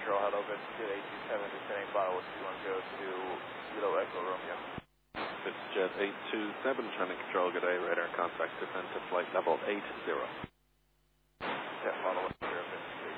Control, hello, Vincent 827, descending final 210 to Kilo Echo Romeo. Jet 827, training control, good day, radar contact, descend to flight level 80. Yeah, follow it.